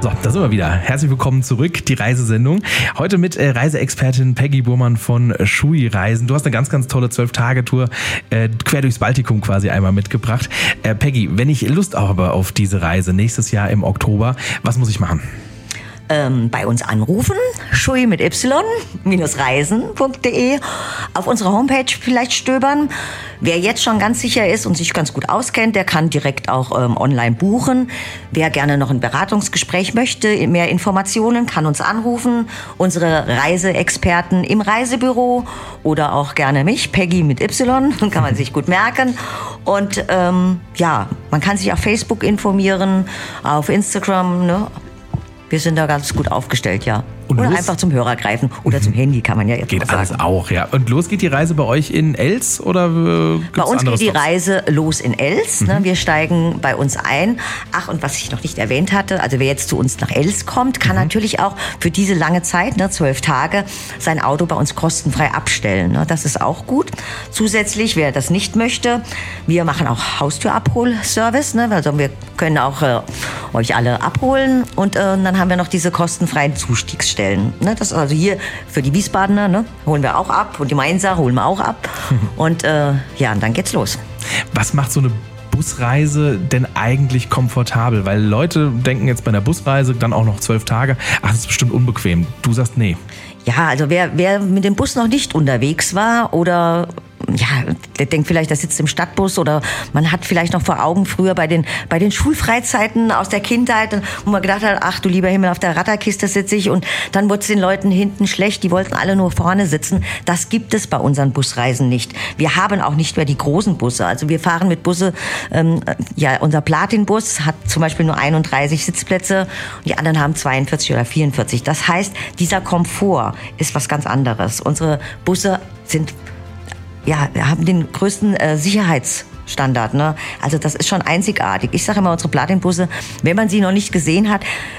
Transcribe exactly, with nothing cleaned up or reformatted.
So, da sind wir wieder. Herzlich willkommen zurück, die Reisesendung. Heute mit äh, Reiseexpertin Peggy Burmann von Shui Reisen. Du hast eine ganz, ganz tolle zwölf-Tage-Tour äh, quer durchs Baltikum quasi einmal mitgebracht. Äh, Peggy, wenn ich Lust habe auf diese Reise nächstes Jahr im Oktober, was muss ich machen? Ähm, bei uns anrufen, Shui mit y reisen punkt de, auf unserer Homepage vielleicht stöbern. Wer jetzt schon ganz sicher ist und sich ganz gut auskennt, der kann direkt auch ähm, online buchen. Wer gerne noch ein Beratungsgespräch möchte, mehr Informationen, kann uns anrufen. Unsere Reiseexperten im Reisebüro oder auch gerne mich, Peggy mit Y, kann man sich gut merken. Und ähm, ja, man kann sich auf Facebook informieren, auf Instagram, ne? Wir sind da ganz gut aufgestellt, ja. Und oder los? Einfach zum Hörer greifen oder zum Handy, kann man ja jetzt geht auch sagen. Alles auch, ja. Und los geht die Reise bei euch in Els oder äh, bei uns geht die Stops? Reise los in Els. Mhm. Ne? Wir steigen bei uns ein. Ach, und was ich noch nicht erwähnt hatte, also wer jetzt zu uns nach Els kommt, kann mhm. natürlich auch für diese lange Zeit, ne, zwölf Tage, sein Auto bei uns kostenfrei abstellen. Ne? Das ist auch gut. Zusätzlich, wer das nicht möchte, wir machen auch Haustürabholservice. Ne? Also wir können auch äh, euch alle abholen und äh, dann haben wir noch diese kostenfreien Zustiegsstellen. Ne, das also hier für die Wiesbadener, ne, holen wir auch ab und die Mainzer holen wir auch ab. Und äh, ja, und dann geht's los. Was macht so eine Busreise denn eigentlich komfortabel? Weil Leute denken jetzt bei einer Busreise dann auch noch zwölf Tage, ach, das ist bestimmt unbequem. Du sagst nee. Ja, also wer, wer mit dem Bus noch nicht unterwegs war oder ja, der denkt vielleicht, der sitzt im Stadtbus oder man hat vielleicht noch vor Augen früher bei den, bei den Schulfreizeiten aus der Kindheit, wo man gedacht hat, ach du lieber Himmel, auf der Ratterkiste sitze ich und dann wurde es den Leuten hinten schlecht, die wollten alle nur vorne sitzen. Das gibt es bei unseren Busreisen nicht. Wir haben auch nicht mehr die großen Busse. Also wir fahren mit Busse, ähm, ja, unser Platin-Bus hat zum Beispiel nur einunddreißig Sitzplätze und die anderen haben zweiundvierzig oder vierundvierzig. Das heißt, dieser Komfort ist was ganz anderes. Unsere Busse sind Ja, wir haben den größten äh, Sicherheitsstandard. Ne? Also das ist schon einzigartig. Ich sage immer, unsere Platinbusse, wenn man sie noch nicht gesehen hat,